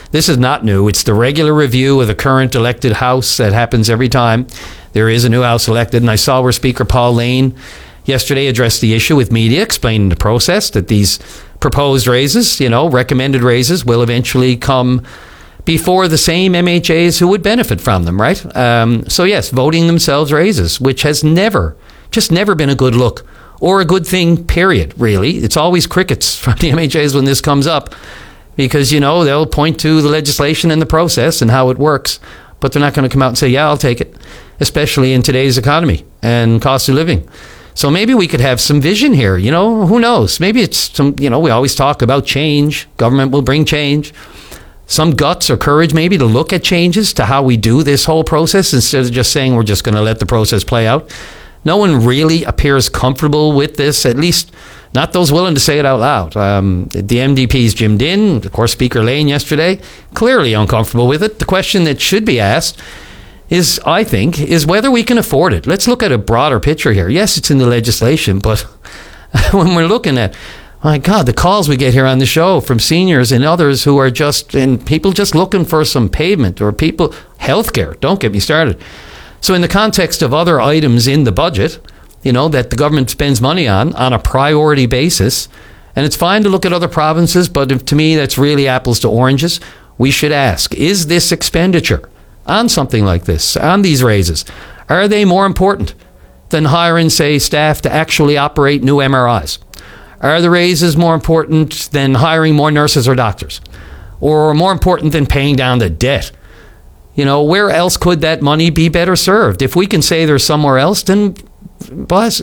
This is not new. It's the regular review of the current elected House that happens every time there is a new House elected. And I saw where Speaker Paul Lane yesterday addressed the issue with media, explaining the process, that these proposed raises, recommended raises, will eventually come before the same MHAs who would benefit from them, right? So yes, voting themselves raises, which has never been a good look or a good thing, period, really. It's always crickets from the MHAs when this comes up, because, they'll point to the legislation and the process and how it works, but they're not going to come out and say, yeah, I'll take it, especially in today's economy and cost of living. So maybe we could have some vision here, who knows? Maybe it's some, we always talk about change. Government will bring change. Some guts or courage maybe to look at changes to how we do this whole process instead of just saying we're just going to let the process play out. No one really appears comfortable with this, at least not those willing to say it out loud. The MDP's Jim Dinn, of course, Speaker Lane yesterday, clearly uncomfortable with it. The question that should be asked is whether we can afford it. Let's look at a broader picture here. Yes, it's in the legislation, but when we're looking at, my God, the calls we get here on the show from seniors and others who are people just looking for some pavement, or people, healthcare, don't get me started. So in the context of other items in the budget, that the government spends money on a priority basis, and it's fine to look at other provinces, but to me, that's really apples to oranges. We should ask, is this expenditure on something like this, on these raises, are they more important than hiring, say, staff to actually operate new MRIs? Are the raises more important than hiring more nurses or doctors? Or more important than paying down the debt? Where else could that money be better served? If we can say there's somewhere else, then, let's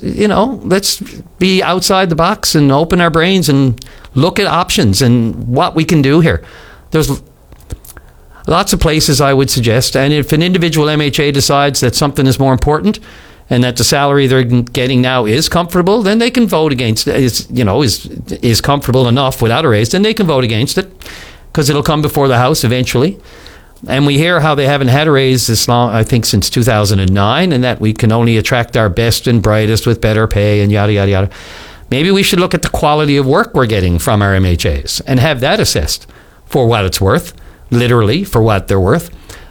be outside the box and open our brains and look at options and what we can do here. There's lots of places I would suggest, and if an individual MHA decides that something is more important and that the salary they're getting now is comfortable, then they can vote against it. Is comfortable enough without a raise, then they can vote against it, because it'll come before the House eventually. And we hear how they haven't had a raise this long, I think, since 2009, and that we can only attract our best and brightest with better pay and yada, yada, yada. Maybe we should look at the quality of work we're getting from our MHAs and have that assessed for what it's worth, literally for what they're worth.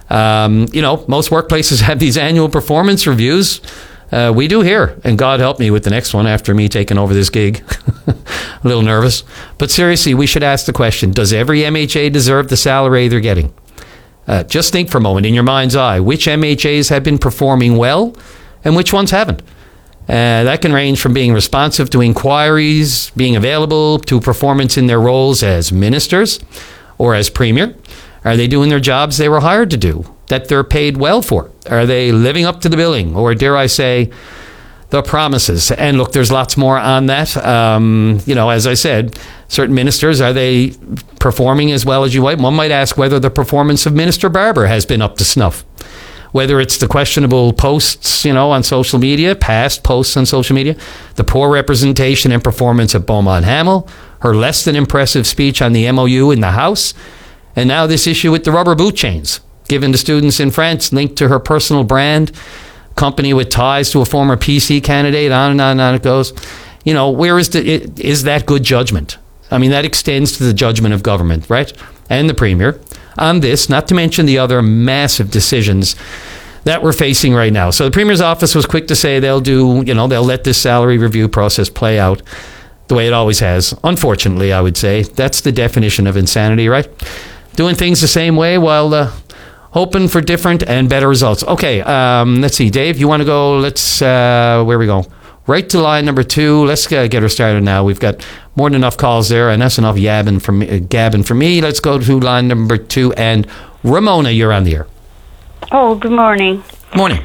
Most workplaces have these annual performance reviews. We do here, and God help me with the next one after me taking over this gig. A little nervous. But seriously, we should ask the question, does every MHA deserve the salary they're getting? Just think for a moment in your mind's eye, which MHAs have been performing well and which ones haven't? That can range from being responsive to inquiries, being available, to performance in their roles as ministers or as premier. Are they doing their jobs they were hired to do, that they're paid well for? Are they living up to the billing, or dare I say, the promises? And look, there's lots more on that. As I said, certain ministers, are they performing as well as you might? One might ask whether the performance of Minister Barber has been up to snuff. Whether it's the questionable posts, on social media, past posts on social media, the poor representation and performance of Beaumont Hamel, her less than impressive speech on the MOU in the House, and now this issue with the rubber boot chains given to students in France linked to her personal brand, company with ties to a former PC candidate, on and on and on it goes. Where is that good judgment? I mean, that extends to the judgment of government, right? And the Premier on this, not to mention the other massive decisions that we're facing right now. So the Premier's office was quick to say they'll let this salary review process play out the way it always has. Unfortunately, I would say that's the definition of insanity, right? Doing things the same way while hoping for different and better results. Okay, let's see. Dave, you want to go? Where we go? Right to line number 2. Let's get her started now. We've got more than enough calls there, and that's enough gabbing for me. Let's go to line number 2. And Ramona, you're on the air. Oh, good morning. Morning.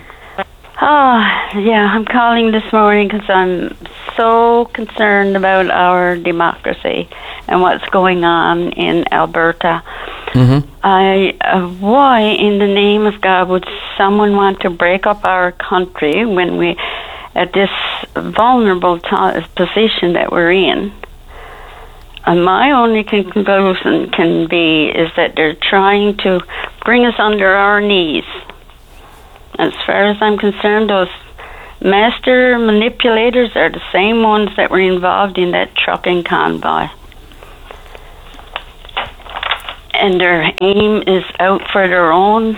I'm calling this morning because I'm so concerned about our democracy and what's going on in Alberta. Mm-hmm. Why, in the name of God, would someone want to break up our country when we, at this vulnerable position that we're in? And my only conclusion can be is that they're trying to bring us under our knees. As far as I'm concerned, those master manipulators are the same ones that were involved in that trucking convoy. and their aim is out for their own,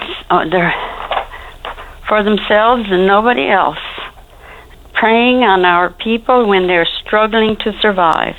for themselves and nobody else, preying on our people when they're struggling to survive.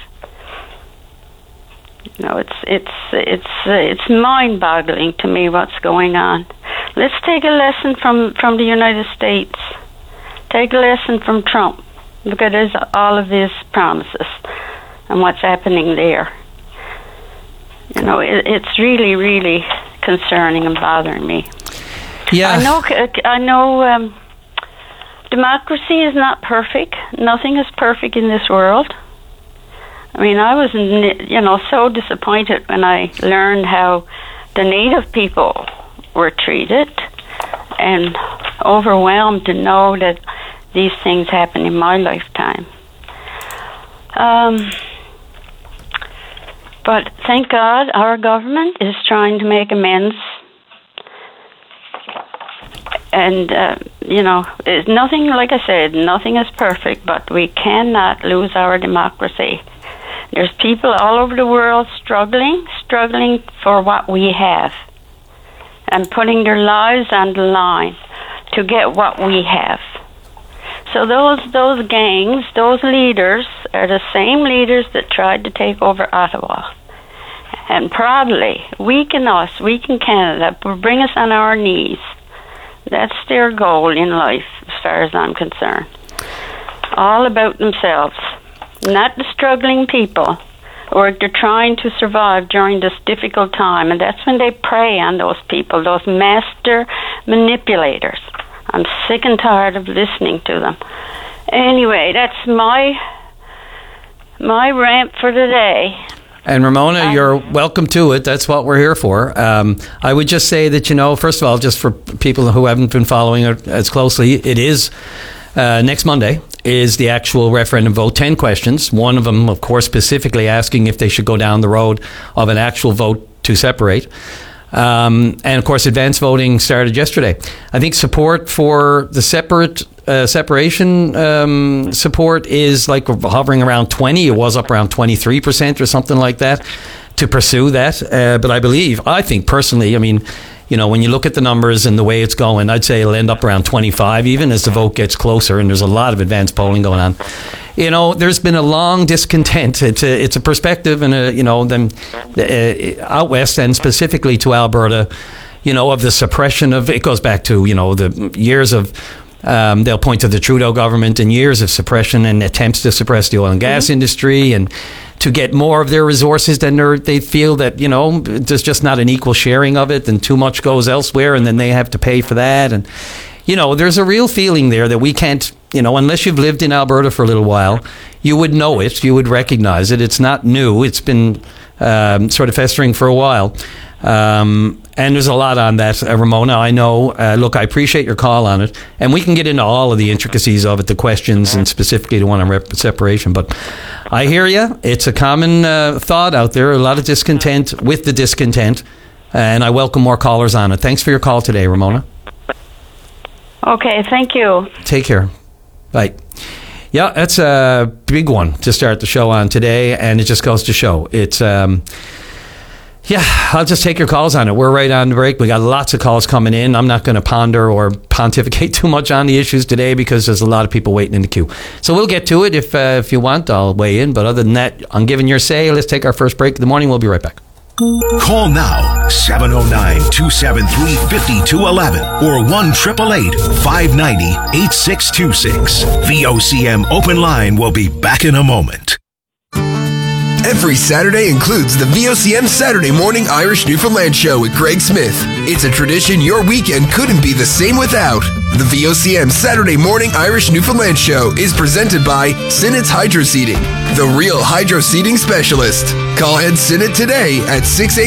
You know, it's mind-boggling to me what's going on. Let's take a lesson from the United States. Take a lesson from Trump. Look at all of his promises and what's happening there. You know, it's really, really concerning and bothering me. Yeah, I know. Democracy is not perfect. Nothing is perfect in this world. I mean, I was, so disappointed when I learned how the Native people were treated, and overwhelmed to know that these things happen in my lifetime. But thank God our government is trying to make amends. And, it's nothing, like I said, nothing is perfect, but we cannot lose our democracy. There's people all over the world struggling for what we have and putting their lives on the line to get what we have. So those gangs, those leaders are the same leaders that tried to take over Ottawa and probably weaken Canada, bring us on our knees. That's their goal in life, as far as I'm concerned. All about themselves, not the struggling people, or they're trying to survive during this difficult time. And that's when they prey on those people, those master manipulators. I'm sick and tired of listening to them. Anyway, that's my rant for today. And Ramona, you're welcome to it. That's what we're here for. I would just say that, first of all, just for people who haven't been following it as closely, it is next Monday is the actual referendum vote. 10 questions. One of them, of course, specifically asking if they should go down the road of an actual vote to separate. And of course, advance voting started yesterday. I think support for the separation support is like hovering around 20. It was up around 23% or something like that to pursue that. But I think personally, when you look at the numbers and the way it's going, I'd say it'll end up around 25, even as the vote gets closer. And there's a lot of advanced polling going on. There's been a long discontent. It's a perspective and out west and specifically to Alberta, of the suppression of, it goes back to, the years of, they'll point to the Trudeau government and years of suppression and attempts to suppress the oil and gas industry and to get more of their resources than they feel that, there's just not an equal sharing of it and too much goes elsewhere and then they have to pay for that. And, there's a real feeling there that we can't, unless you've lived in Alberta for a little while, you would know it, you would recognize it. It's not new. It's been sort of festering for a while. And there's a lot on that, Ramona. I know. Look, I appreciate your call on it. And we can get into all of the intricacies of it, the questions, and specifically the one on separation. But I hear you. It's a common thought out there, a lot of discontent with the discontent. And I welcome more callers on it. Thanks for your call today, Ramona. Okay, thank you. Take care. Bye. Yeah, that's a big one to start the show on today. And it just goes to show. It's... I'll just take your calls on it. We're right on the break. We got lots of calls coming in. I'm not going to ponder or pontificate too much on the issues today because there's a lot of people waiting in the queue. So we'll get to it. If you want, I'll weigh in. But other than that, I'm giving your say. Let's take our first break of the morning. We'll be right back. Call now, 709-273-5211 or 1-888-590-8626. VOCM Open Line will be back in a moment. Every Saturday includes the VOCM Saturday Morning Irish Newfoundland Show with Greg Smith. It's a tradition your weekend couldn't be the same without. The VOCM Saturday Morning Irish Newfoundland Show is presented by Sinnett's Hydro Seeding, the real hydro seeding specialist. Call Ed Sinnett today at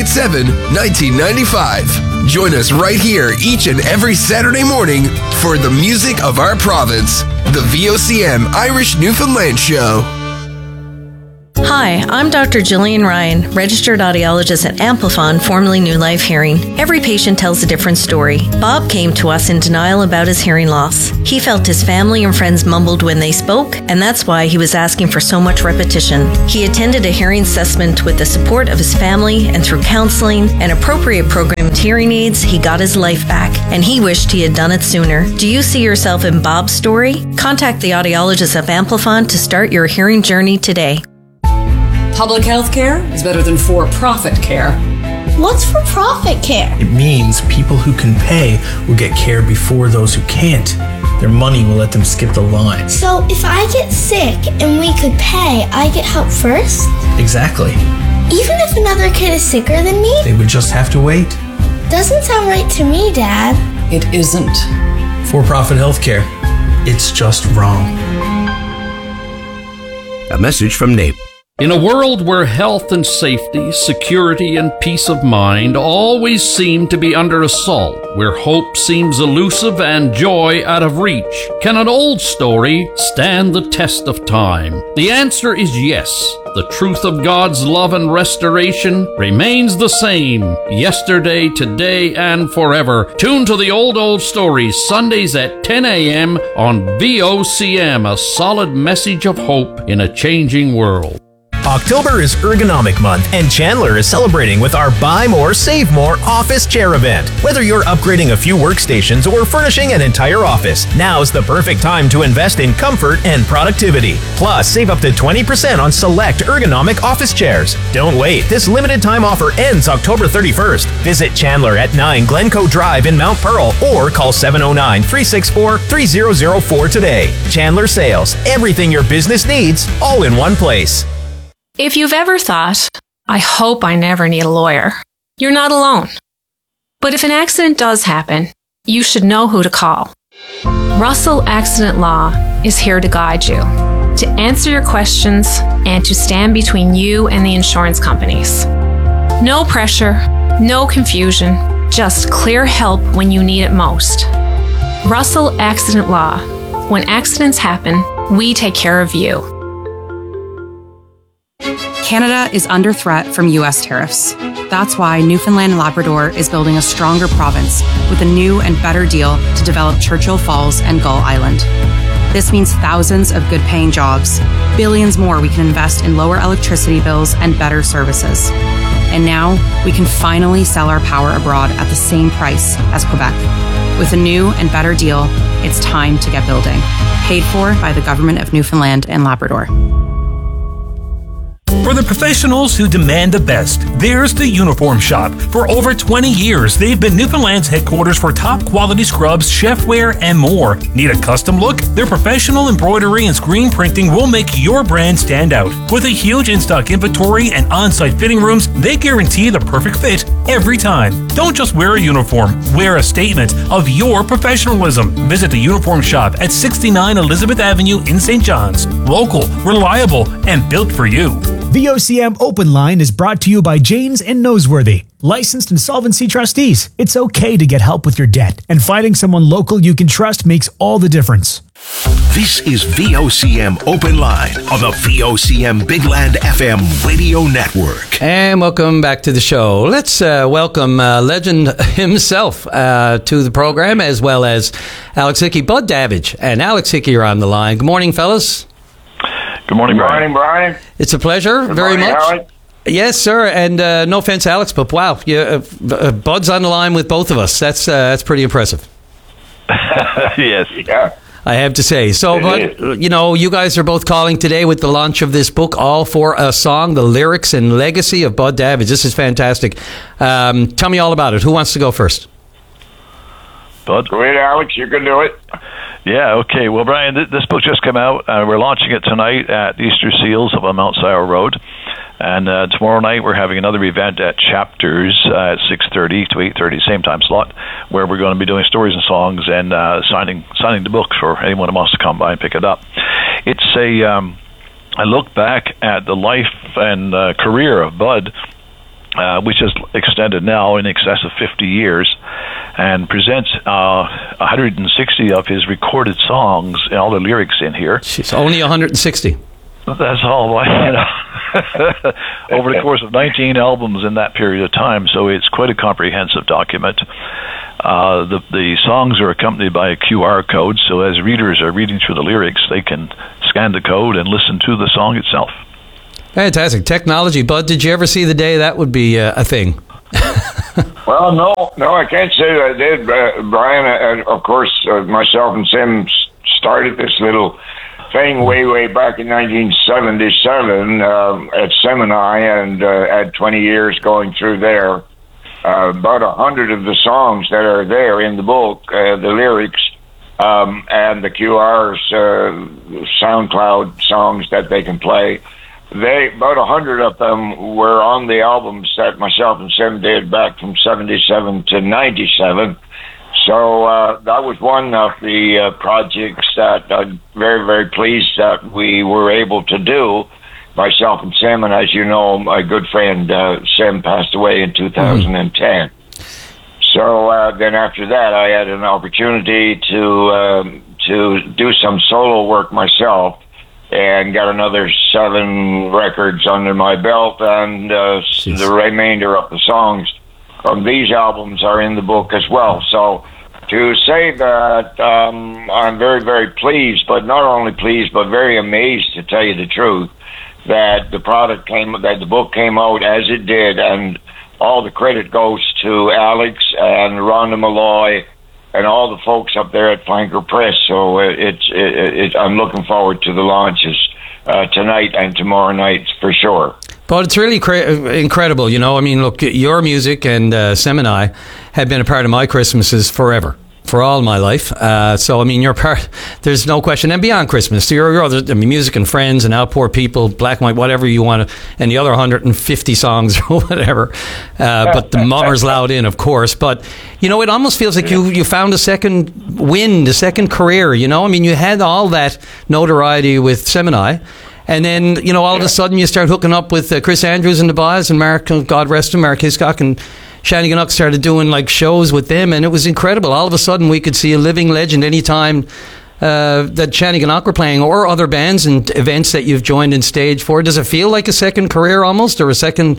687-1995. Join us right here each and every Saturday morning for the music of our province. The VOCM Irish Newfoundland Show. Hi, I'm Dr. Jillian Ryan, registered audiologist at Amplifon, formerly New Life Hearing. Every patient tells a different story. Bob came to us in denial about his hearing loss. He felt his family and friends mumbled when they spoke, and that's why he was asking for so much repetition. He attended a hearing assessment with the support of his family, and through counseling and appropriate programmed hearing aids, he got his life back, and he wished he had done it sooner. Do you see yourself in Bob's story? Contact the audiologist of Amplifon to start your hearing journey today. Public health care is better than for-profit care. What's for-profit care? It means people who can pay will get care before those who can't. Their money will let them skip the line. So if I get sick and we could pay, I get help first? Exactly. Even if another kid is sicker than me? They would just have to wait. Doesn't sound right to me, Dad. It isn't. For-profit healthcare. It's just wrong. A message from NAPE. In a world where health and safety, security and peace of mind always seem to be under assault, where hope seems elusive and joy out of reach, can an old story stand the test of time? The answer is yes. The truth of God's love and restoration remains the same, yesterday, today, and forever. Tune to the Old Stories, Sundays at 10 a.m. on VOCM, a solid message of hope in a changing world. October is Ergonomic Month, and Chandler is celebrating with our Buy More, Save More office chair event. Whether you're upgrading a few workstations or furnishing an entire office, now's the perfect time to invest in comfort and productivity. Plus, save up to 20% on select ergonomic office chairs. Don't wait. This limited time offer ends October 31st. Visit Chandler at 9 Glencoe Drive in Mount Pearl or call 709-364-3004 today. Chandler Sales. Everything your business needs, all in one place. If you've ever thought, I hope I never need a lawyer, you're not alone. But if an accident does happen, you should know who to call. Russell Accident Law is here to guide you, to answer your questions, and to stand between you and the insurance companies. No pressure, no confusion, just clear help when you need it most. Russell Accident Law. When accidents happen, we take care of you. Canada is under threat from U.S. tariffs. That's why Newfoundland and Labrador is building a stronger province with a new and better deal to develop Churchill Falls and Gull Island. This means thousands of good-paying jobs, billions more we can invest in lower electricity bills and better services. And now we can finally sell our power abroad at the same price as Quebec. With a new and better deal, it's time to get building. Paid for by the Government of Newfoundland and Labrador. For the professionals who demand the best, there's the Uniform Shop. For over 20 years, they've been Newfoundland's headquarters for top quality scrubs, chefware, and more. Need a custom look? Their professional embroidery and screen printing will make your brand stand out. With a huge in-stock inventory and on-site fitting rooms, they guarantee the perfect fit every time. Don't just wear a uniform, wear a statement of your professionalism. Visit the Uniform Shop at 69 Elizabeth Avenue in St. John's. Local, reliable, and built for you. VOCM Open Line is brought to you by Janes and Noseworthy, licensed insolvency trustees. It's okay to get help with your debt, and finding someone local you can trust makes all the difference. This is VOCM Open Line on the VOCM Big Land FM radio network. And welcome back to the show. Let's welcome legend himself to the program, as well as Alex Hickey, Bud Davidge. And Alex Hickey, you're on the line. Good morning, fellas. Good morning, Brian. Good morning, Brian. It's a pleasure, very much. Howard. Yes, sir. And no offense, Alex, but wow, Bud's on the line with both of us. That's pretty impressive. Yes. Yeah. I have to say. So, Bud, you guys are both calling today with the launch of this book, All for a Song, The Lyrics and Legacy of Bud Davidge. This is fantastic. Tell me all about it. Who wants to go first? Bud? Go ahead, Alex. You can do it. Yeah, okay. Well, Brian, this book just came out. We're launching it tonight at Easter Seals up on Mount Sire Road. And tomorrow night we're having another event at Chapters at 6:30 to 8:30, same time slot, where we're going to be doing stories and songs and signing the book for anyone who wants to come by and pick it up. It's I look back at the life and career of Bud, which has extended now in excess of 50 years, and presents 160 of his recorded songs and all the lyrics in here. It's only 160. That's all. over the course of 19 albums in that period of time. So it's quite a comprehensive document. The songs are accompanied by a QR code, so as readers are reading through the lyrics, they can scan the code and listen to the song itself. Fantastic technology. Bud, did you ever see the day that would be a thing? Well, no, I can't say that I did, Brian. Of course, myself and Sim started this little thing way back in 1977 at Semini, and had 20 years going through there. About 100 of the songs that are there in the book, the lyrics, and the QR's SoundCloud songs that they can play. About 100 of them were on the albums that myself and Sim did back from 77 to 97. So that was one of the projects that I'm very, very pleased that we were able to do, myself and Sim. And as you know, my good friend Sim passed away in 2010. So then after that, I had an opportunity to do some solo work myself, and got another 7 records under my belt, and the remainder of the songs from these albums are in the book as well. So to say that I'm very, very pleased, but not only pleased, but very amazed, to tell you the truth, that the book came out as it did, and all the credit goes to Alex and Rhonda Malloy and all the folks up there at Flanker Press. So I'm looking forward to the launches tonight and tomorrow night for sure. But it's really incredible, you know. I mean, look, your music and Semini have been a part of my Christmases forever, for all my life. So, I mean, you're part, there's no question. And beyond Christmas, your other, I mean, Music and Friends and Outpour People, Black and White, whatever you want to, and the other 150 songs or whatever. But the Mummers Loud In, of course. But, you know, it almost feels like you found a second wind, a second career, you know. I mean, you had all that notoriety with Semini. And then, you know, all of a sudden you start hooking up with Chris Andrews and the Boz and Mark, God rest him, Mark Hiscock, and Shanny Gannock started doing like shows with them, and it was incredible. All of a sudden we could see a living legend anytime that Shanny Gannock were playing, or other bands and events that you've joined in stage for. Does it feel like a second career almost, or a second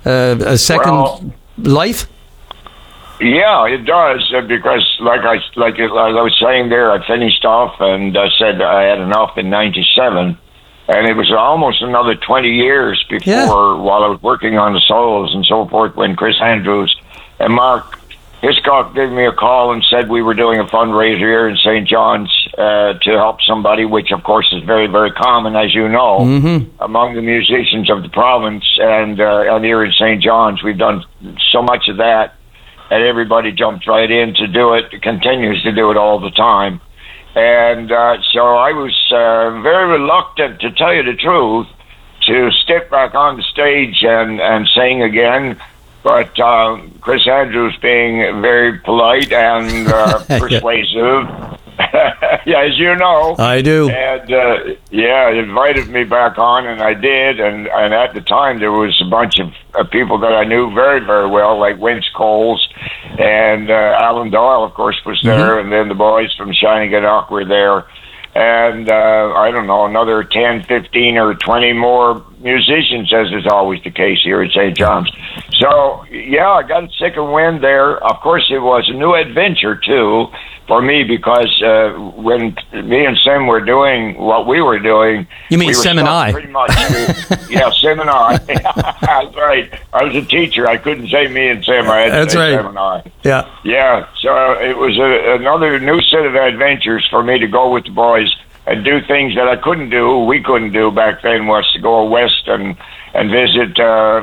life? Yeah, it does, because like I was saying there, I finished off and I said I had enough in 97. And it was almost another 20 years before, while I was working on the solos and so forth, when Chris Andrews and Mark Hiscock gave me a call and said we were doing a fundraiser here in St. John's to help somebody, which of course is very, very common, as you know, among the musicians of the province. And here in St. John's, we've done so much of that, and everybody jumped right in to do it, continues to do it all the time. And so I was very reluctant, to tell you the truth, to step back on the stage and sing again. But Chris Andrews, being very polite and persuasive, as you know, I do, and invited me back on, and I did. And at the time, there was a bunch of people that I knew very, very well, like Vince Coles, and Alan Doyle, of course, was there, and then the boys from Shanny Gannock were there, and I don't know, another 10, 15, or 20 more musicians, as is always the case here at St. John's. So, I got a second wind there. Of course, it was a new adventure, too, for me, because when me and Sim were doing what we were doing... You mean Sim and I? Pretty much. Sim and I. That's right. I was a teacher. I couldn't say me and Sim. I had to say Sim and I. Yeah, so it was another new set of adventures for me to go with the boys and do things that we couldn't do back then, was to go west and visit,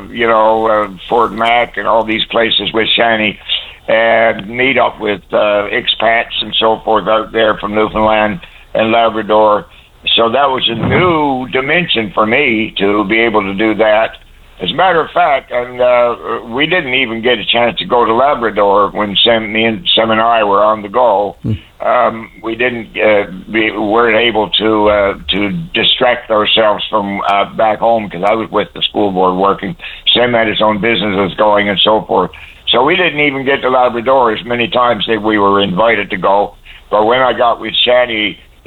Fort Mac and all these places with Shanny, and meet up with expats and so forth out there from Newfoundland and Labrador. So that was a new dimension for me to be able to do that. As a matter of fact, and we didn't even get a chance to go to Labrador when me and Sam and I were on the go. We weren't able to distract ourselves from back home, because I was with the school board working. Sam had his own businesses going and so forth. So we didn't even get to Labrador as many times as we were invited to go. But when I got with Shanny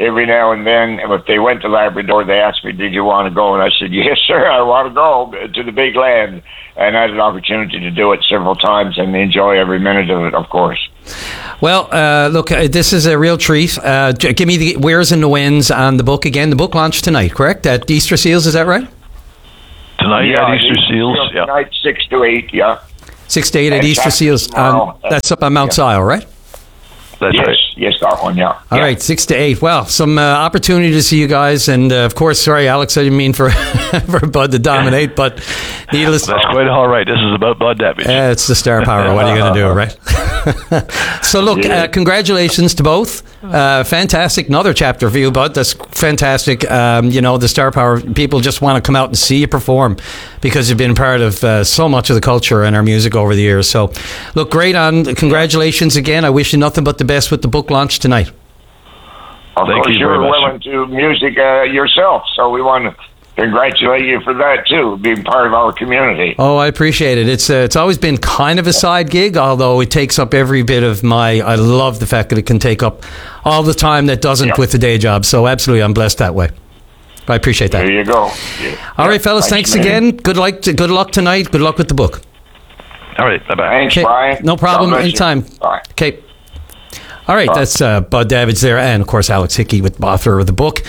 every now and then, if they went to Labrador, they asked me, "Did you want to go?" And I said, "Yes, sir, I want to go to the big land." And I had an opportunity to do it several times and enjoy every minute of it, of course. Well, look, this is a real treat. Give me the wheres and the whens on the book again. The book launched tonight, correct? At Easter Seals, is that right? Tonight at Easter Seals, yeah. Tonight, 6 to 8, yeah. 6 to 8 at Easter Seals. That's up on Mount Sile, right? That's right. Yes, that one, yeah. All right, 6 to 8. Well, some opportunity to see you guys. And, of course, sorry, Alex, I didn't mean for Bud to dominate, but needless... That's quite all right. This is about Bud Davidge. It's the star power. What are you going to do, right? So, look, congratulations to both. Fantastic. Another chapter for you, Bud. That's fantastic. The star power, people just want to come out and see you perform because you've been part of so much of the culture and our music over the years. So, look, great on. Congratulations again. I wish you nothing but the best with the book launch tonight. Of course, you're well into music yourself, so we want to congratulate you for that too, being part of our community. Oh, I appreciate it. It's always been kind of a side gig, although it takes up every bit of I love the fact that it can take up all the time that doesn't with the day job. So absolutely, I'm blessed that way. I appreciate that. There you go. Yeah. All right, fellas, thanks again. Good luck tonight. Good luck with the book. All right, bye-bye. Thanks, Brian. No problem. Anytime. Bye. Okay. All right, that's Bud Davidge there, and of course Alex Hickey, with author of the book.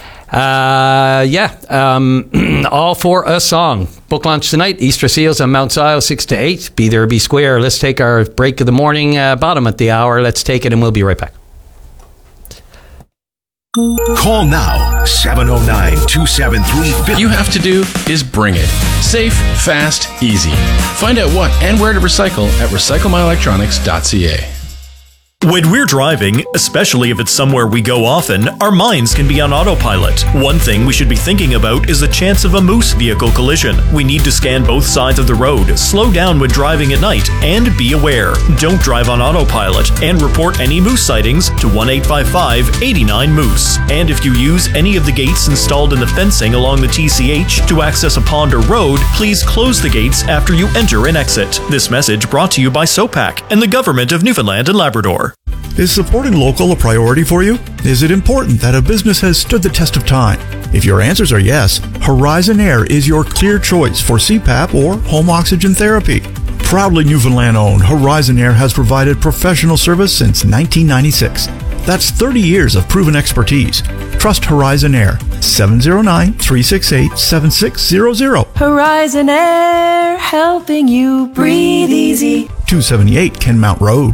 All for a song. Book launch tonight, Easter Seals on Mount Sile, 6 to 8. Be there, be square. Let's take our break of the morning, bottom at the hour. Let's take it, and we'll be right back. Call now, 709-273-50. You have to do is bring it. Safe, fast, easy. Find out what and where to recycle at recyclemyelectronics.ca. When we're driving, especially if it's somewhere we go often, our minds can be on autopilot. One thing we should be thinking about is the chance of a moose vehicle collision. We need to scan both sides of the road, slow down when driving at night, and be aware. Don't drive on autopilot, and report any moose sightings to 1-855-89-MOOSE. And if you use any of the gates installed in the fencing along the TCH to access a pond or road, please close the gates after you enter and exit. This message brought to you by SOPAC and the Government of Newfoundland and Labrador. Is supporting local a priority for you? Is it important that a business has stood the test of time? If your answers are yes, Horizon Air is your clear choice for CPAP or home oxygen therapy. Proudly Newfoundland-owned, Horizon Air has provided professional service since 1996. That's 30 years of proven expertise. Trust Horizon Air, 709-368-7600. Horizon Air, helping you breathe easy. 278 Kenmount Road.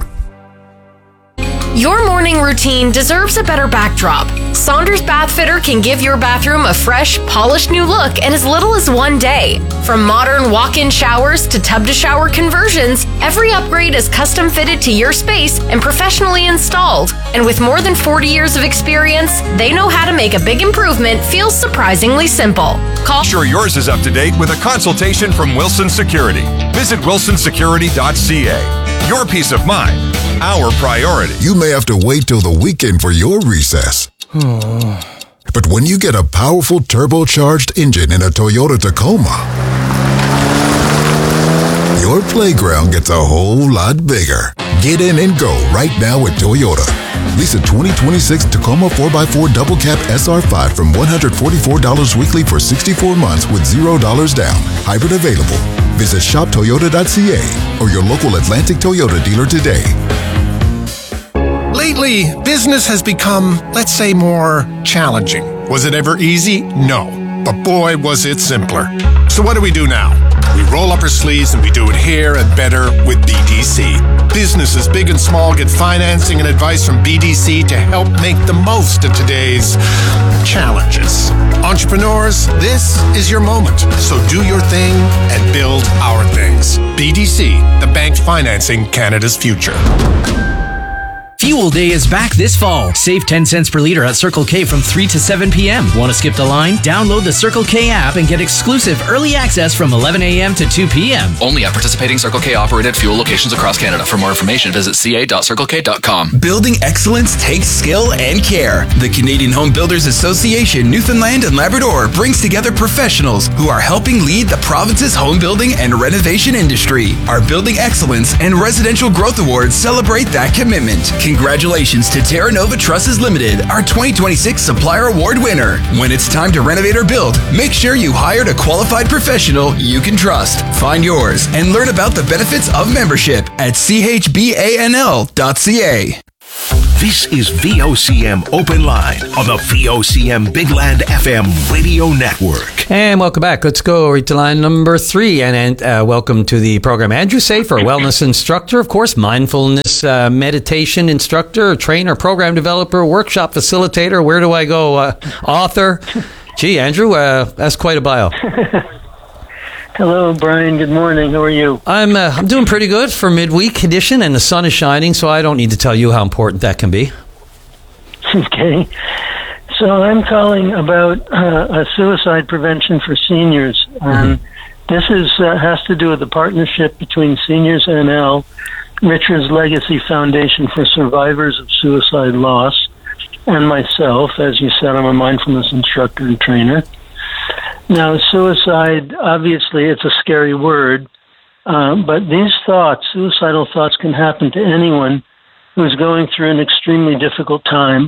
Your morning routine deserves a better backdrop. Saunders Bath Fitter can give your bathroom a fresh, polished new look in as little as one day. From modern walk-in showers to tub-to-shower conversions, every upgrade is custom fitted to your space and professionally installed. And with more than 40 years of experience, they know how to make a big improvement feel surprisingly simple. Call. Sure yours is up to date with a consultation from Wilson Security. Visit wilsonsecurity.ca. Your peace of mind, our priority. You may have to wait till the weekend for your recess. But when you get a powerful turbocharged engine in a Toyota Tacoma, your playground gets a whole lot bigger. Get in and go right now at Toyota. Lease a 2026 Tacoma 4x4 Double Cab SR5 from $144 weekly for 64 months with $0 down. Hybrid available. Visit shoptoyota.ca or your local Atlantic Toyota dealer today. Lately, business has become, let's say, more challenging. Was it ever easy? No. But boy, was it simpler. So what do we do now? We roll up our sleeves and we do it here and better with BDC. Businesses big and small get financing and advice from BDC to help make the most of today's challenges. Entrepreneurs, this is your moment. So do your thing and build our things. BDC, the bank financing Canada's future. Fuel Day is back this fall. Save 10 cents per liter at Circle K from 3 to 7 p.m. Want to skip the line? Download the Circle K app and get exclusive early access from 11 a.m. to 2 p.m. Only at participating Circle K operated fuel locations across Canada. For more information, visit ca.circlek.com. Building excellence takes skill and care. The Canadian Home Builders Association, Newfoundland and Labrador brings together professionals who are helping lead the province's home building and renovation industry. Our Building Excellence and Residential Growth Awards celebrate that commitment. Congratulations to Terra Nova Trusses Limited, our 2026 Supplier Award winner. When it's time to renovate or build, make sure you hired a qualified professional you can trust. Find yours and learn about the benefits of membership at chbanl.ca. This is VOCM Open Line on the VOCM Big Land FM radio network. And welcome back. Let's go right to line number 3. And welcome to the program, Andrew Safer, wellness instructor, of course, mindfulness meditation instructor, trainer, program developer, workshop facilitator. Where do I go? Author. Gee, Andrew, that's quite a bio. Hello, Brian. Good morning. How are you? I'm doing pretty good for midweek edition, and the sun is shining, so I don't need to tell you how important that can be. Okay. So I'm calling about a suicide prevention for seniors. This has to do with the partnership between Seniors NL, Richard's Legacy Foundation for Survivors of Suicide Loss, and myself. As you said, I'm a mindfulness instructor and trainer. Now, suicide, obviously, it's a scary word, but these thoughts, suicidal thoughts, can happen to anyone who's going through an extremely difficult time.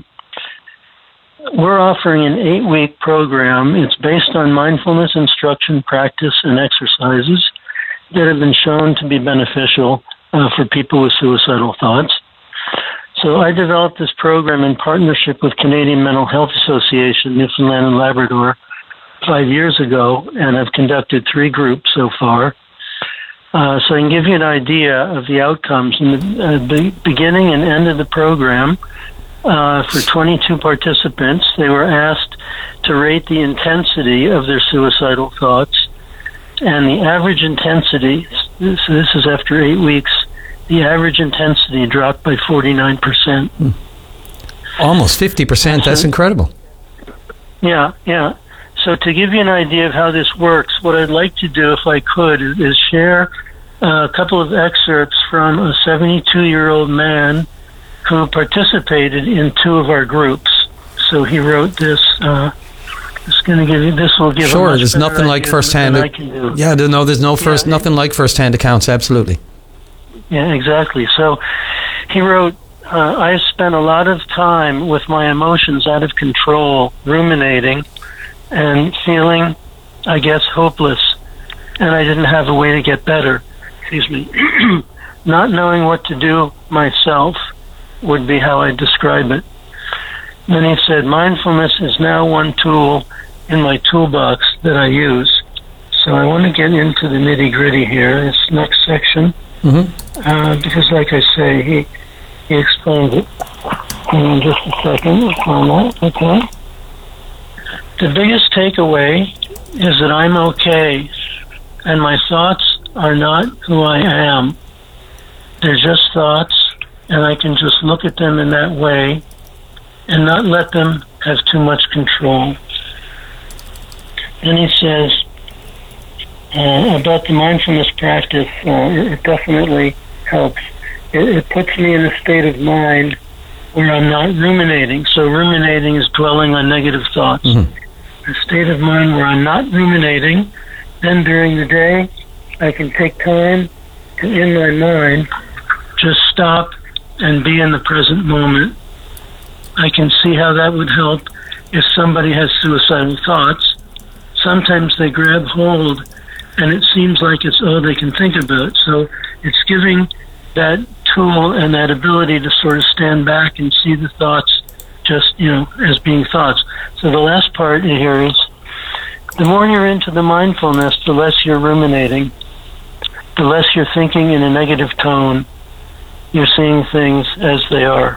We're offering an 8-week program. It's based on mindfulness instruction, practice, and exercises that have been shown to be beneficial for people with suicidal thoughts. So I developed this program in partnership with Canadian Mental Health Association, Newfoundland and Labrador, 5 years ago, and I've conducted 3 groups so far. So I can give you an idea of the outcomes. In the beginning and end of the program, for 22 participants, they were asked to rate the intensity of their suicidal thoughts. And the average intensity, so this is after 8 weeks, the average intensity dropped by 49%. Almost 50%. That's incredible. Yeah. So to give you an idea of how this works, what I'd like to do, if I could, is share a couple of excerpts from a 72-year-old man who participated in 2 of our groups. So he wrote this. It's going to give you. This will give. Sure, there's nothing like firsthand. Yeah, there's nothing like firsthand accounts. Absolutely. Yeah, exactly. So he wrote, I spent a lot of time with my emotions out of control, ruminating, and feeling, I guess, hopeless, and I didn't have a way to get better. Excuse me. Not knowing what to do myself would be how I describe it. Then he said, mindfulness is now one tool in my toolbox that I use. So I want to get into the nitty-gritty here, this next section, because like I say, he explains it. Hang on just a second. Okay. The biggest takeaway is that I'm okay, and my thoughts are not who I am. They're just thoughts, and I can just look at them in that way and not let them have too much control. Then he says about the mindfulness practice, it definitely helps. It puts me in a state of mind where I'm not ruminating. So ruminating is dwelling on negative thoughts. A state of mind where I'm not ruminating. Then during the day, I can take time to, in my mind, just stop and be in the present moment. I can see how that would help if somebody has suicidal thoughts. Sometimes they grab hold and it seems like it's all they can think about. So it's giving that tool and that ability to sort of stand back and see the thoughts just, as being thoughts. So the last part here is, the more you're into the mindfulness, the less you're ruminating, the less you're thinking in a negative tone. You're seeing things as they are.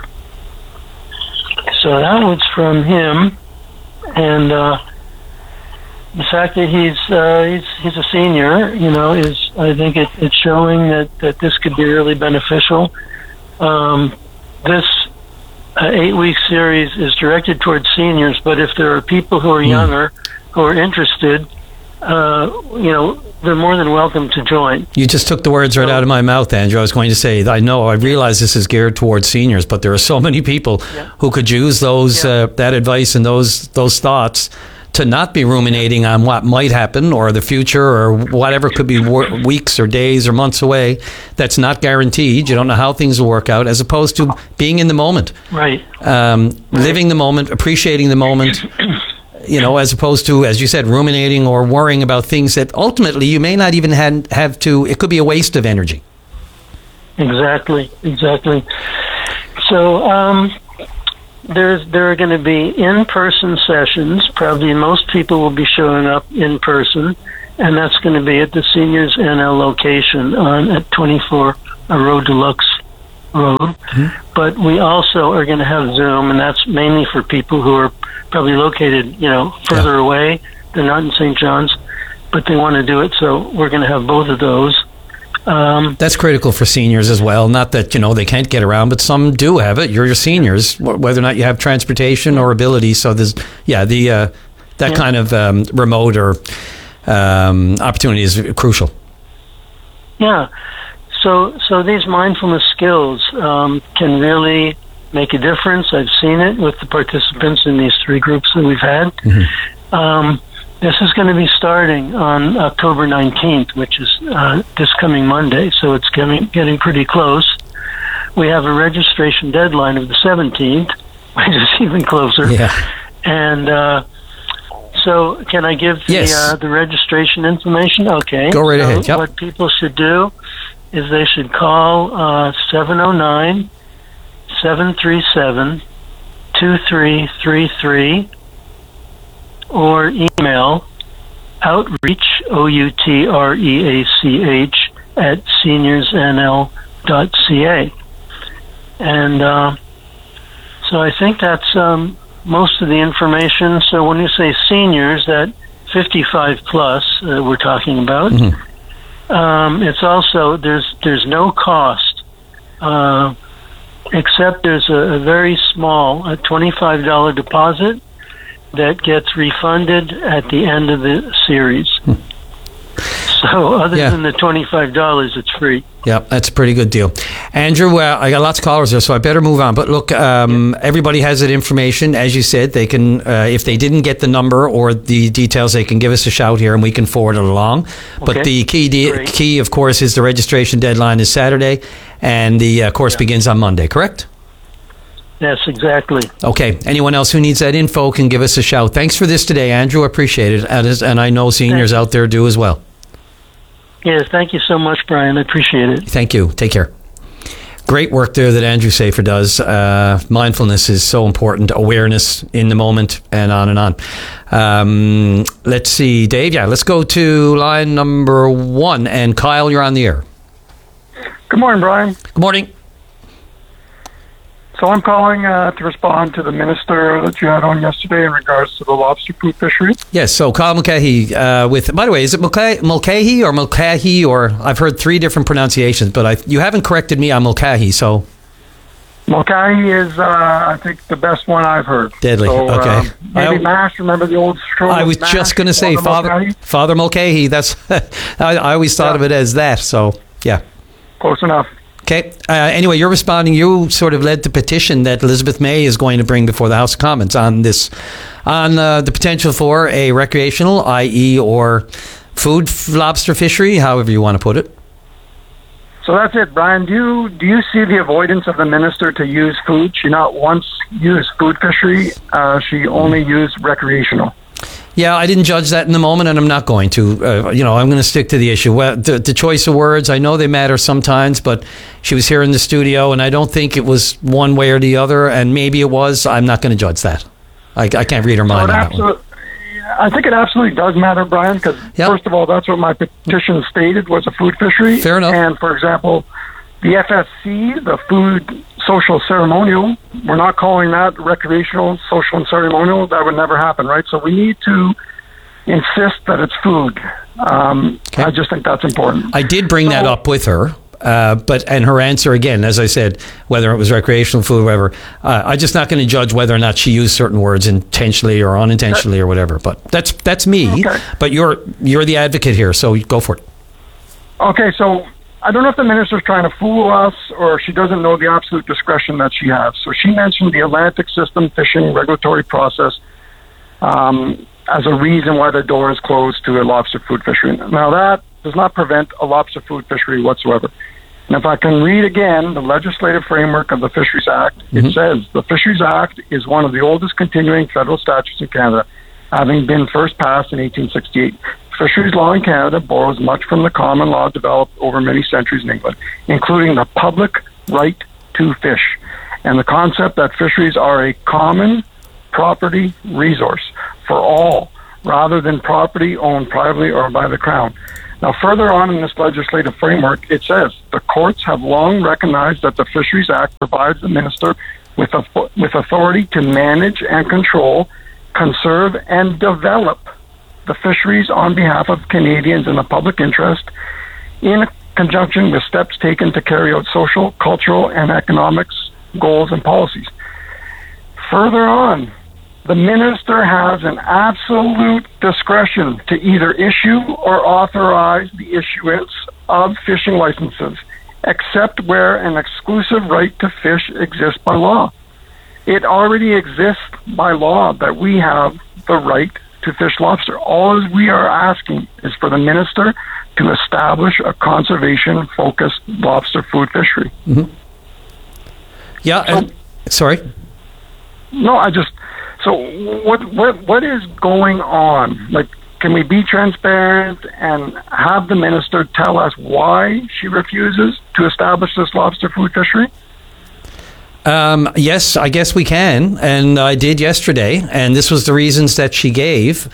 So that was from him, and the fact that he's a senior, is, I think it's showing that this could be really beneficial. This 8-week series is directed towards seniors, but if there are people who are younger who are interested, they're more than welcome to join. You just took the words right out of my mouth, Andrew. I was going to say, I realize this is geared towards seniors, but there are so many people who could use those that advice and those thoughts to not be ruminating on what might happen or the future or whatever could be weeks or days or months away. That's not guaranteed. You don't know how things will work out, as opposed to being in the moment. Right. Living the moment, appreciating the moment, as opposed to, as you said, ruminating or worrying about things that ultimately you may not even have to, it could be a waste of energy. Exactly. So, there are going to be in-person sessions. Probably most people will be showing up in person, and that's going to be at the Seniors NL location at 24 Road Deluxe Road. Mm-hmm. But we also are going to have Zoom, and that's mainly for people who are probably located, further away. They're not in St. John's, but they want to do it, so we're going to have both of those. That's critical for seniors as well. Not that, they can't get around, but some do have it. You're your seniors, whether or not you have transportation or ability. So there's, that kind of remote or opportunity is crucial. Yeah. So these mindfulness skills can really make a difference. I've seen it with the participants in these 3 groups that we've had. Mm-hmm. This is going to be starting on October 19th, which is this coming Monday, so it's getting pretty close. We have a registration deadline of the 17th, which is even closer. Yeah. And so can I give the registration information? Okay. Go right ahead. Yep. What people should do is they should call 709-737-2333 or email outreach, outreach, at seniorsnl.ca. And so I think that's most of the information. So when you say seniors, that 55 plus we're talking about, it's also, there's no cost, except there's a very small, a $25 deposit that gets refunded at the end of the series. So other than the $25, it's free. Yeah, that's a pretty good deal. Andrew, I got lots of callers there, so I better move on. But look, everybody has that information. As you said, they can, if they didn't get the number or the details, they can give us a shout here and we can forward it along. But the key, of course, is the registration deadline is Saturday and the course begins on Monday, correct? Yes, exactly. Okay. Anyone else who needs that info can give us a shout. Thanks for this today, Andrew. Appreciate it. And I know seniors out there do as well. Yes, thank you so much, Brian. I appreciate it. Thank you. Take care. Great work there that Andrew Safer does. Mindfulness is so important. Awareness in the moment and on and on. Let's see, Dave. Yeah, let's go to line number 1. And Kyle, you're on the air. Good morning, Brian. Good morning. So I'm calling to respond to the minister that you had on yesterday in regards to the lobster poop fishery. Yes, so Kyle Mulcahy by the way, is it Mulcahy or Mulcahy, or I've heard 3 different pronunciations, but you haven't corrected me on Mulcahy, so. Mulcahy is, I think, the best one I've heard. Deadly, so, okay. Maybe MASH, remember the old show? I was just going to say Father Mulcahy, that's, I always thought of it as that, so, yeah. Close enough. Okay. Anyway, you're responding. You sort of led the petition that Elizabeth May is going to bring before the House of Commons on this, on the potential for a recreational, i.e., or food lobster fishery, however you want to put it. So that's it, Brian. Do you see the avoidance of the minister to use food? She not once used food fishery. She only used recreational. Yeah, I didn't judge that in the moment, and I'm not going to. I'm going to stick to the issue. Well, the choice of words, I know they matter sometimes, but she was here in the studio, and I don't think it was one way or the other, and maybe it was. I'm not going to judge that. I can't read her mind on that one. I think it absolutely does matter, Brian, because first of all, that's what my petition stated was a food fishery. Fair enough. And, for example, the FSC, the Food Social Ceremonial, we're not calling that recreational, social, and ceremonial. That would never happen, right? So we need to insist that it's food. I just think that's important. I did bring that up with her. And her answer again, as I said, whether it was recreational food or whatever, I'm just not going to judge whether or not she used certain words intentionally or unintentionally or whatever. But that's me. Okay. But you're the advocate here, so go for it. Okay, so I don't know if the minister's trying to fool us or she doesn't know the absolute discretion that she has. So she mentioned the Atlantic System Fishing Regulatory Process. as a reason why the door is closed to a lobster food fishery. Now, that does not prevent a lobster food fishery whatsoever. And if I can read again the legislative framework of the Fisheries Act, it says the Fisheries Act is one of the oldest continuing federal statutes in Canada, having been first passed in 1868. Fisheries law in Canada borrows much from the common law developed over many centuries in England, including the public right to fish and the concept that fisheries are a common property resource for all, rather than property owned privately or by the Crown. Now, further on in this legislative framework, it says the courts have long recognized that the Fisheries Act provides the minister with authority to manage and control, conserve, and develop the fisheries on behalf of Canadians in the public interest, in conjunction with steps taken to carry out social, cultural, and economics goals and policies. Further on, the minister has an absolute discretion to either issue or authorize the issuance of fishing licenses, except where an exclusive right to fish exists by law. It already exists by law that we have the right to fish lobster. All we are asking is for the minister to establish a conservation-focused lobster food fishery. Yeah, sorry? No, So what is going on? Like, can we be transparent and have the minister tell us why she refuses to establish this lobster food fishery? Yes, I guess we can, and I did yesterday, and this was the reasons that she gave.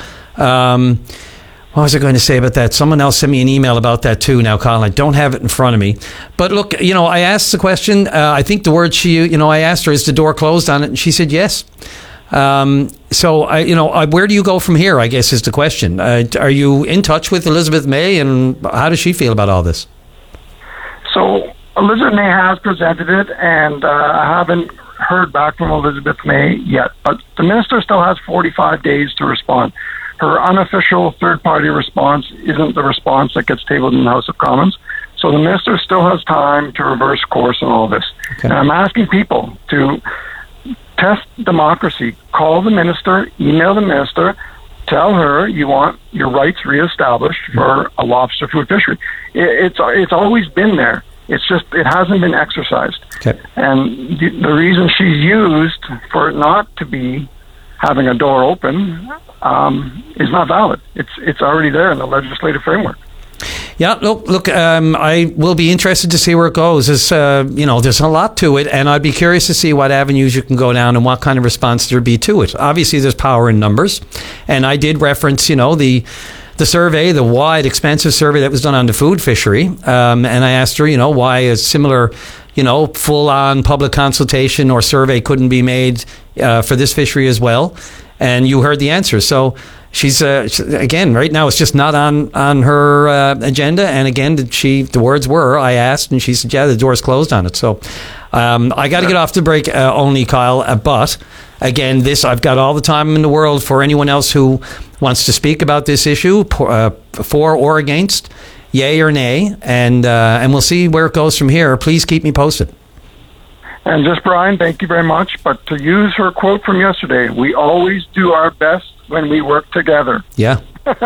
What was I going to say about that? Someone else sent me an email about that too now, Colin. I don't have it in front of me. But look, I asked the question, I think the word I asked her, is the door closed on it? And she said yes. So, where do you go from here, I guess, is the question. Are you in touch with Elizabeth May, and how does she feel about all this? So, Elizabeth May has presented it, and I haven't heard back from Elizabeth May yet. But the minister still has 45 days to respond. Her unofficial third-party response isn't the response that gets tabled in the House of Commons. So the minister still has time to reverse course in all this. Okay. And I'm asking people to test democracy. Call the minister, email the minister, tell her you want your rights reestablished for a lobster food fishery. It's always been there. It's just it hasn't been exercised. Okay. And the reason she's used for it not to be having a door open is not valid. It's already there in the legislative framework. Yeah, look. I will be interested to see where it goes. There's a lot to it, and I'd be curious to see what avenues you can go down and what kind of response there'd be to it. Obviously, there's power in numbers, and I did reference, the survey, the wide, expansive survey that was done on the food fishery, and I asked her, why a similar, full-on public consultation or survey couldn't be made for this fishery as well, and you heard the answer. So she's again, right now it's just not on her agenda. And again, the words were, I asked, and she said, yeah, the door's closed on it. So I got to get off the break only, Kyle. But again, I've got all the time in the world for anyone else who wants to speak about this issue, for or against, yay or nay, and we'll see where it goes from here. Please keep me posted. And just, Brian, thank you very much. But to use her quote from yesterday, we always do our best when we work together. Yeah.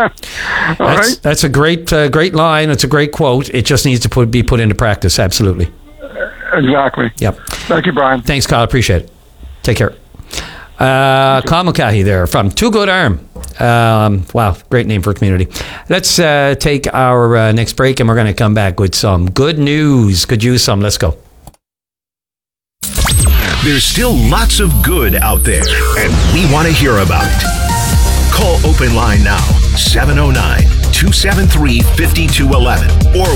That's a great line. It's a great quote. It just needs to be put into practice. Absolutely. Exactly. Yep. Thank you, Brian. Thanks, Kyle. Appreciate it. Take care. Kyle Mulcahy there from Too Good Arm. Wow, great name for a community. Let's take our next break, and we're going to come back with some good news. Could use some. Let's go. There's still lots of good out there, and we want to hear about it. Call Open Line now, 709-273-5211 or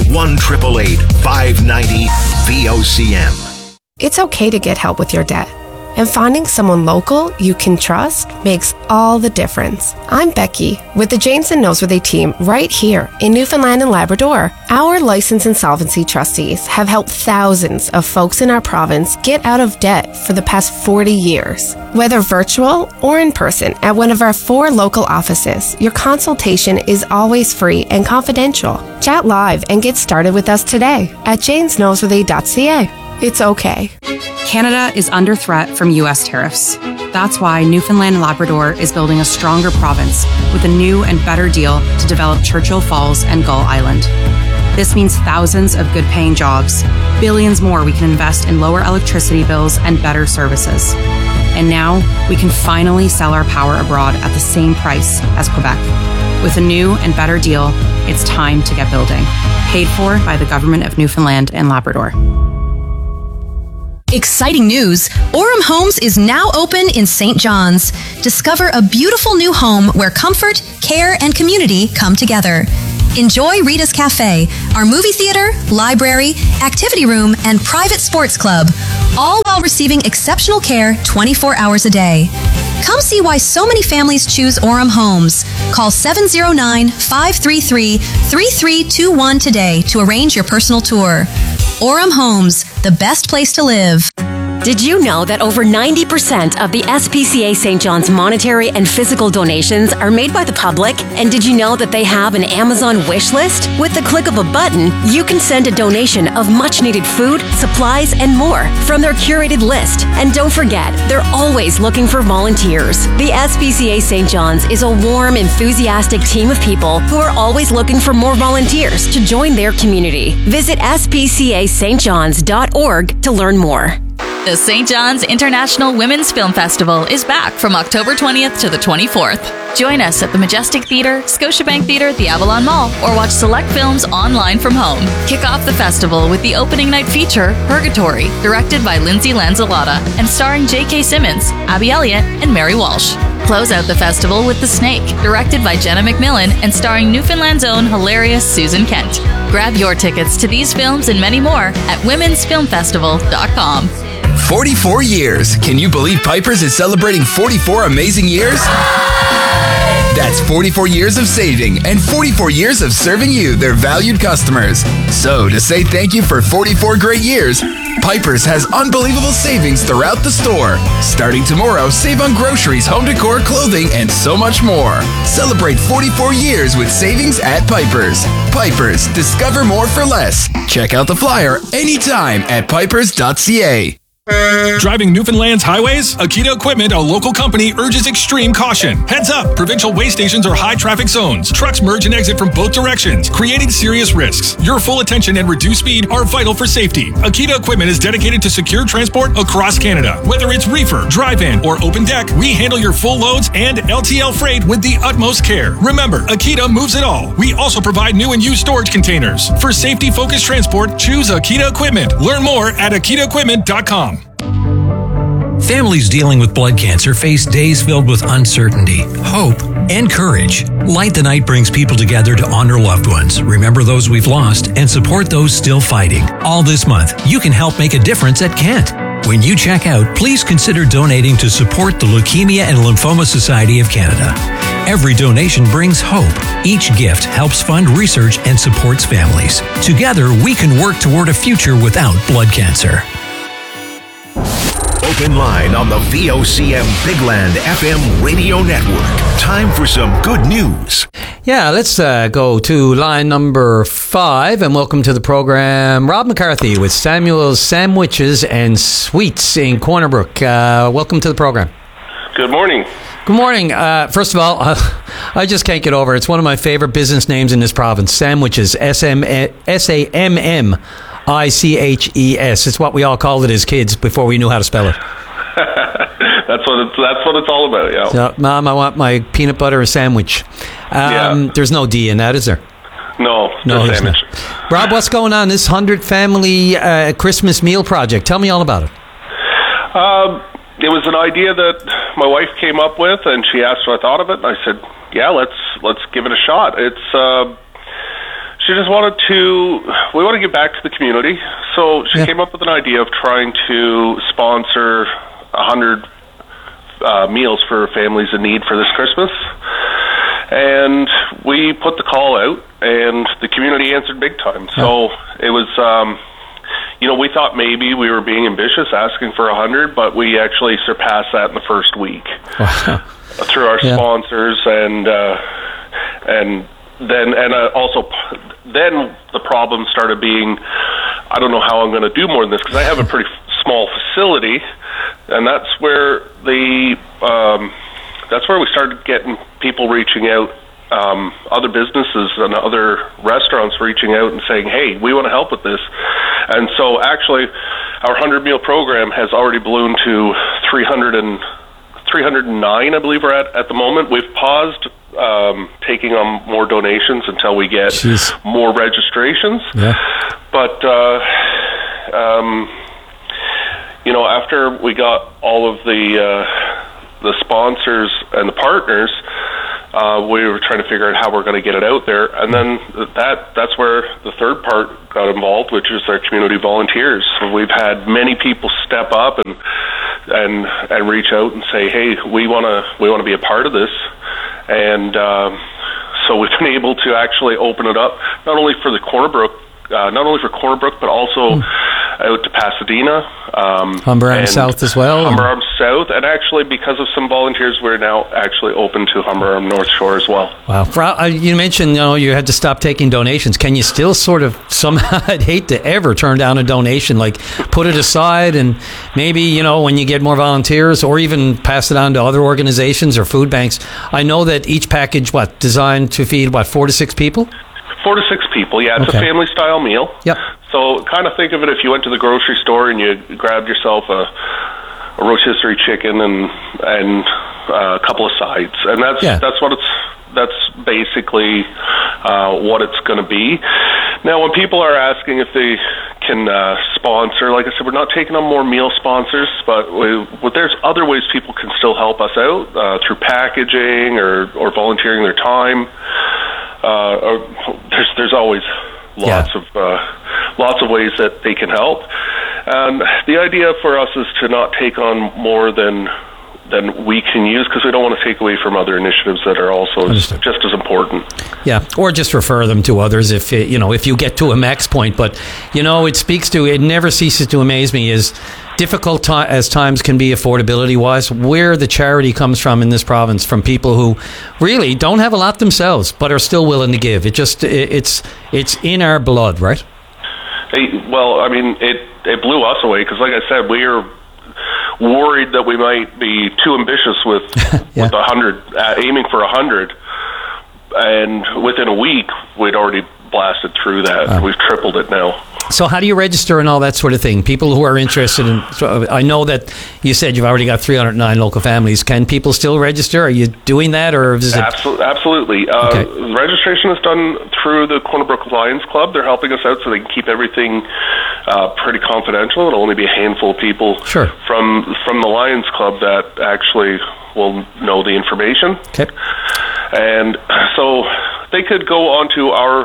1-888-590-VOCM. It's okay to get help with your debt. And finding someone local you can trust makes all the difference. I'm Becky with the Janes and Noseworthy team right here in Newfoundland and Labrador. Our licensed insolvency trustees have helped thousands of folks in our province get out of debt for the past 40 years. Whether virtual or in person at one of our 4 local offices, your consultation is always free and confidential. Chat live and get started with us today at janesnoseworthy.ca. It's okay. Canada is under threat from U.S. tariffs. That's why Newfoundland and Labrador is building a stronger province with a new and better deal to develop Churchill Falls and Gull Island. This means thousands of good-paying jobs, billions more we can invest in lower electricity bills and better services. And now we can finally sell our power abroad at the same price as Quebec. With a new and better deal, it's time to get building. Paid for by the Government of Newfoundland and Labrador. Exciting news! Orem Homes is now open in St. John's. Discover a beautiful new home where comfort, care, and community come together. Enjoy Rita's Cafe, our movie theater, library, activity room, and private sports club, all while receiving exceptional care 24 hours a day. Come see why so many families choose Orem Homes. Call 709-533-3321 today to arrange your personal tour. Orem Homes, the best place to live. Did you know that over 90% of the SPCA St. John's monetary and physical donations are made by the public? And did you know that they have an Amazon wish list? With the click of a button, you can send a donation of much needed food, supplies, and more from their curated list. And don't forget, they're always looking for volunteers. The SPCA St. John's is a warm, enthusiastic team of people who are always looking for more volunteers to join their community. Visit spcastjohns.org to learn more. The St. John's International Women's Film Festival is back from October 20th to the 24th. Join us at the Majestic Theatre, Scotiabank Theatre, the Avalon Mall, or watch select films online from home. Kick off the festival with the opening night feature, Purgatory, directed by Lindsay Lanzalotta and starring J.K. Simmons, Abby Elliott, and Mary Walsh. Close out the festival with The Snake, directed by Jenna McMillan and starring Newfoundland's own hilarious Susan Kent. Grab your tickets to these films and many more at womensfilmfestival.com. 44 years. Can you believe Piper's is celebrating 44 amazing years? That's 44 years of saving and 44 years of serving you, their valued customers. So, to say thank you for 44 great years, Piper's has unbelievable savings throughout the store. Starting tomorrow, save on groceries, home decor, clothing, and so much more. Celebrate 44 years with savings at Piper's. Piper's, discover more for less. Check out the flyer anytime at pipers.ca. Driving Newfoundland's highways? Akita Equipment, a local company, urges extreme caution. Heads up! Provincial way stations are high traffic zones. Trucks merge and exit from both directions, creating serious risks. Your full attention and reduced speed are vital for safety. Akita Equipment is dedicated to secure transport across Canada. Whether it's reefer, drive-in, or open deck, we handle your full loads and LTL freight with the utmost care. Remember, Akita moves it all. We also provide new and used storage containers. For safety-focused transport, choose Akita Equipment. Learn more at akitaequipment.com. Families dealing with blood cancer face days filled with uncertainty, hope, and courage. Light the Night brings people together to honor loved ones, remember those we've lost, and support those still fighting. All this month, you can help make a difference at Kent. When you check out, please consider donating to support the Leukemia and Lymphoma Society of Canada. Every donation brings hope. Each gift helps fund research and supports families. Together, we can work toward a future without blood cancer. Open line on the VOCM Bigland FM radio network. Time for some good news. Yeah, let's go to line number 5 and welcome to the program Rob McCarthy with Samuel's Sandwiches and Sweets in Corner Brook. Welcome to the program. Good morning. Good morning. First of all, I just can't get over it. It's one of my favorite business names in this province. Sandwiches, S-A-M-M-I-C-H-E-S. It's what we all called it as kids before we knew how to spell it. That's what it's all about, yeah. So, Mom, I want my peanut butter sandwich. There's no D in that, is there? No, sandwich. Rob, what's going on? This 100 family Christmas meal project. Tell me all about it. It was an idea that my wife came up with, and she asked what I thought of it, and I said, yeah, let's give it a shot. It's she just wanted we want to give back to the community, so she came up with an idea of trying to sponsor 100 meals for families in need for this Christmas. And we put the call out, and the community answered big time. So it was, we thought maybe we were being ambitious asking for 100, but we actually surpassed that in the first week through our sponsors, and then the problem started being, I don't know how I'm going to do more than this, because I have a pretty small facility, and that's where that's where we started getting people reaching out, other businesses and other restaurants reaching out and saying, hey, we want to help with this. And so actually our 100-meal program has already ballooned to 309, I believe we're at the moment. We've paused taking on more donations until we get more registrations. Yeah. But, after we got all of the sponsors and the partners, we were trying to figure out how we're going to get it out there. And then that's where the third part got involved, which is our community volunteers. So we've had many people step up and reach out and say, hey, we want to be a part of this. And so we've been able to actually open it up, not only for Corner Brook, but also out to Pasadena. Humber Arms South as well. Humber Arms South. And actually, because of some volunteers, we're now actually open to Humber Arms North Shore as well. Wow. You mentioned, you had to stop taking donations. Can you still sort of, somehow, I'd hate to ever turn down a donation, like put it aside and maybe, when you get more volunteers or even pass it on to other organizations or food banks. I know that each package, designed to feed, 4 to 6 people? 4 to 6 people, yeah. It's a family-style meal. Yep. So kind of think of it if you went to the grocery store and you grabbed yourself a rotisserie chicken and a couple of sides, and that's basically what it's going to be. Now, when people are asking if they can sponsor, like I said, we're not taking on more meal sponsors, but there's other ways people can still help us out through packaging or volunteering their time. There's always lots of ways that they can help. And the idea for us is to not take on more than we can use, because we don't want to take away from other initiatives that are also just as important. Yeah, or just refer them to others if you get to a max point. But it never ceases to amaze me is difficult as times can be affordability wise, where the charity comes from in this province, from people who really don't have a lot themselves but are still willing to give. It's in our blood, right? Well, I mean, it blew us away, because like I said, we are worried that we might be too ambitious with 100, aiming for 100, and within a week we'd already blasted through that. We've tripled it now. So how do you register and all that sort of thing? People who are interested in, I know that you said you've already got 309 local families. Can people still register? Are you doing that, or is it? Absolutely. Registration is done through the Corner Brook Lions Club. They're helping us out so they can keep everything pretty confidential. It'll only be a handful of people from the Lions Club that actually will know the information. Okay. And so they could go onto our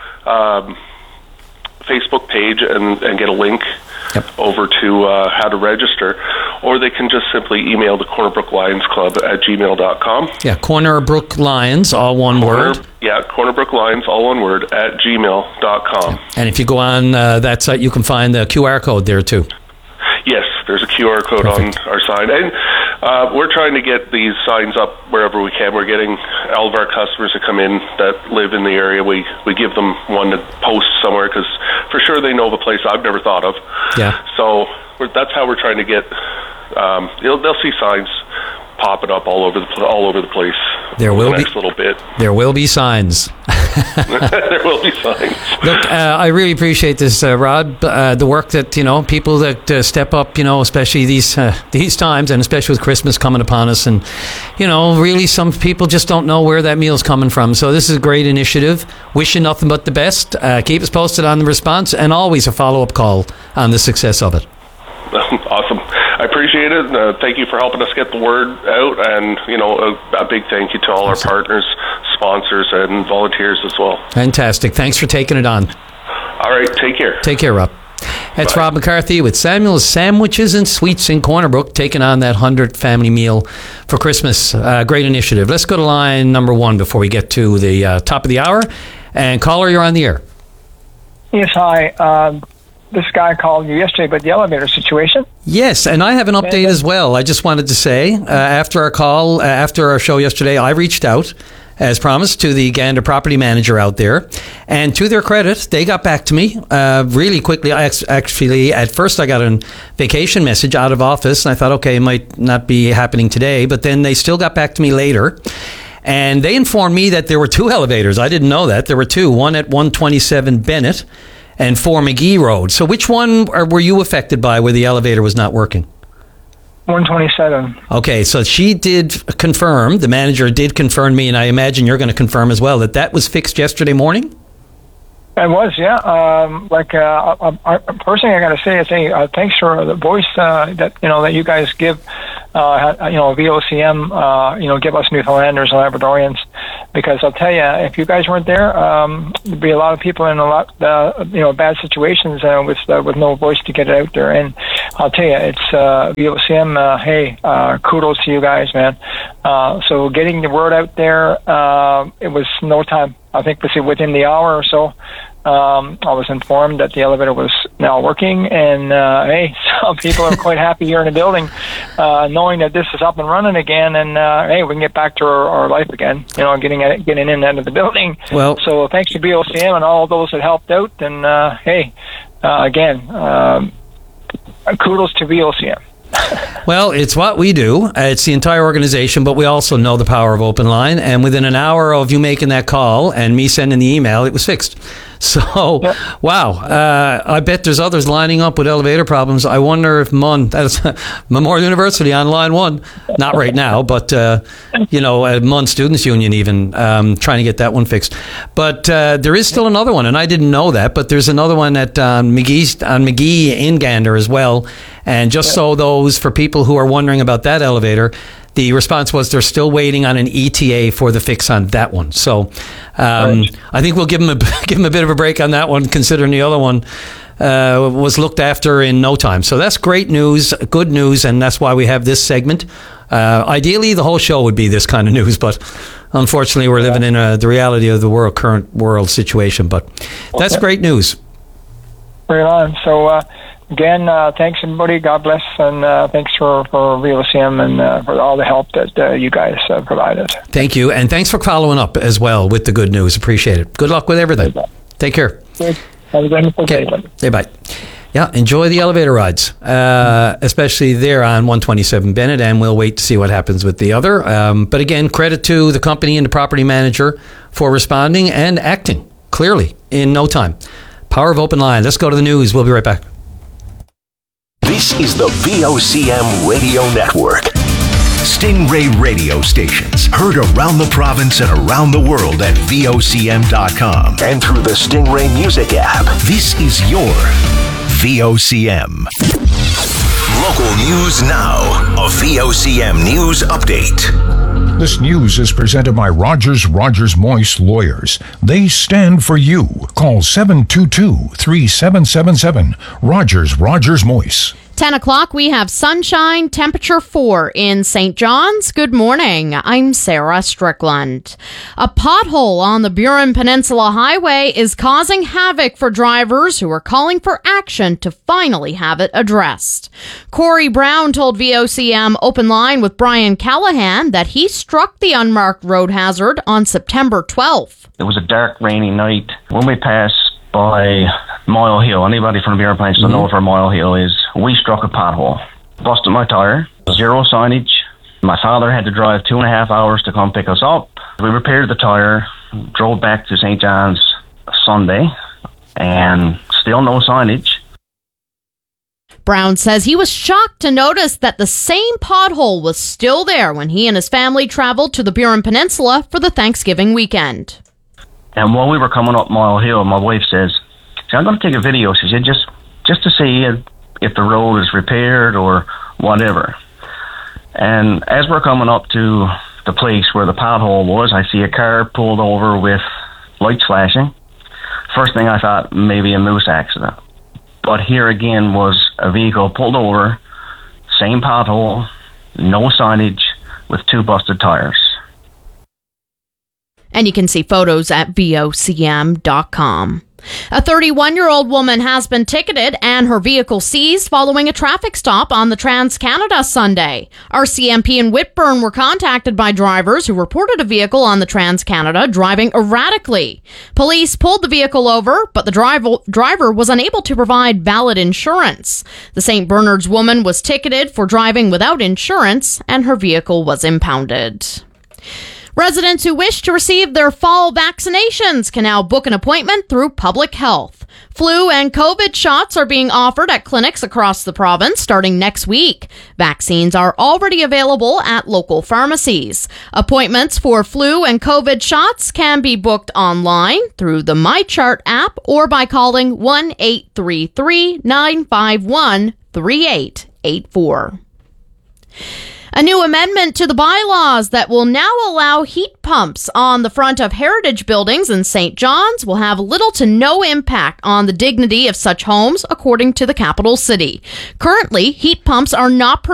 Facebook page and get a link over to how to register, or they can just simply email the Corner Brook Lions Club at gmail.com. Yeah, Corner Brook Lions, all one word. Yeah, Corner Brook Lions, all one word, at gmail.com. And if you go on that site, you can find the QR code there too. Yes, there's a QR code on our sign. And we're trying to get these signs up wherever we can. We're getting all of our customers that come in that live in the area. We give them one to post somewhere, because for sure they know the place I've never thought of. Yeah. So that's how we're trying to get. They'll see signs popping up all over the place. There will be next little bit. There will be signs. There will be signs. Look, I really appreciate this, Rod. The work that people that step up, especially these times, and especially with Christmas coming upon us, and really some people just don't know where that meal's coming from. So this is a great initiative. Wish you nothing but the best. Keep us posted on the response, and always a follow-up call on the success of it. Awesome. I appreciate it. Thank you for helping us get the word out, and a big thank you to all our partners, sponsors, and volunteers as well. Fantastic. Thanks for taking it on. All right. Take care. Take care, Rob. That's Rob McCarthy with Samuel's Sandwiches and Sweets in Corner Brook, taking on that 100 family meal for Christmas. Great initiative. Let's go to line number 1 before we get to the top of the hour. And caller, you're on the air. Yes, hi. This guy called you yesterday about the elevator situation. Yes, and I have an update as well. I just wanted to say, after our call, after our show yesterday, I reached out as promised, to the Gander property manager out there. And to their credit, they got back to me really quickly. Actually, at first I got a vacation message out of office, and I thought, okay, it might not be happening today. But then they still got back to me later. And they informed me that there were 2 elevators. I didn't know that. There were 2, one at 127 Bennett and 4 McGee Road. So which one were you affected by where the elevator was not working? 127. Okay, so she did confirm, the manager did confirm me, and I imagine you're going to confirm as well, that was fixed yesterday morning? It was, yeah. Personally, I got to say, thanks for the voice that you guys give, VOCM, give us Newfoundlanders and Labradorians, because I'll tell you, if you guys weren't there, there'd be a lot of people in a lot, bad situations with no voice to get it out there. And I'll tell you, it's VOCM. Hey, kudos to you guys, man. So getting the word out there, it was no time. I think within the hour or so, I was informed that the elevator was now working, and hey, some people are quite happy here in the building, knowing that this is up and running again, and hey, we can get back to our life again, getting in and out of the building. Well, so thanks to BOCM and all those that helped out, and hey, again, kudos to BOCM. Well, it's what we do. It's the entire organization, but we also know the power of Open Line. And within an hour of you making that call and me sending the email, it was fixed. So, yep. Wow. I bet there's others lining up with elevator problems. I wonder if that's Memorial University on line 1. Not right now, but, MUN Students Union even trying to get that one fixed. But there is still another one, and I didn't know that, but there's another one at McGee in Gander as well. And just so for people who are wondering about that elevator, the response was they're still waiting on an ETA for the fix on that one. So I think we'll give them a bit of a break on that one, considering the other one was looked after in no time. So that's great news, good news, and that's why we have this segment. Ideally, the whole show would be this kind of news, but unfortunately, we're living in the reality of the current world situation. But that's great news. Right on. So. Again, thanks everybody. God bless, and thanks for VOCM and for all the help that you guys provided. Thank you, and thanks for following up as well with the good news. Appreciate it. Good luck with everything. Take care. Have a wonderful day. Say bye. Yeah, enjoy the elevator rides, especially there on 127 Bennett, and we'll wait to see what happens with the other. But again, credit to the company and the property manager for responding and acting clearly in no time. Power of Open Line. Let's go to the news. We'll be right back. This is the VOCM Radio Network. Stingray radio stations heard around the province and around the world at VOCM.com and through the Stingray Music app. This is your VOCM. Local news now. A VOCM news update. This news is presented by Rogers Moyse Lawyers. They stand for you. Call 722-3777. Rogers Moyse. 10 o'clock, we have sunshine, temperature 4 in St. John's. Good morning. I'm Sarah Strickland. A pothole on the Burin Peninsula Highway is causing havoc for drivers who are calling for action to finally have it addressed. Corey Brown told VOCM Open Line with Brian Callahan that he struck the unmarked road hazard on September 12th. It was a dark, rainy night. When we passed by Mile Hill, anybody from the Burin Peninsula knows where Mile Hill is, we struck a pothole. Busted my tire, 0 signage. My father had to drive 2.5 hours to come pick us up. We repaired the tire, drove back to St. John's Sunday, and still no signage. Brown says he was shocked to notice that the same pothole was still there when he and his family traveled to the Burin Peninsula for the Thanksgiving weekend. And while we were coming up Mile Hill, my wife says, I'm going to take a video, she said, just to see if the road is repaired or whatever. And as we're coming up to the place where the pothole was, I see a car pulled over with lights flashing. First thing I thought, maybe a moose accident. But here again was a vehicle pulled over, same pothole, no signage, with 2 busted tires. And you can see photos at VOCM.com. A 31-year-old woman has been ticketed and her vehicle seized following a traffic stop on the Trans-Canada Sunday. RCMP and Whitburn were contacted by drivers who reported a vehicle on the Trans-Canada driving erratically. Police pulled the vehicle over, but the driver was unable to provide valid insurance. The St. Bernard's woman was ticketed for driving without insurance, and her vehicle was impounded. Residents who wish to receive their fall vaccinations can now book an appointment through Public Health. Flu and COVID shots are being offered at clinics across the province starting next week. Vaccines are already available at local pharmacies. Appointments for flu and COVID shots can be booked online through the MyChart app or by calling 1-833-951-3884. A new amendment to the bylaws that will now allow heat pumps on the front of heritage buildings in St. John's will have little to no impact on the dignity of such homes, according to the capital city. Currently, heat pumps are not permitted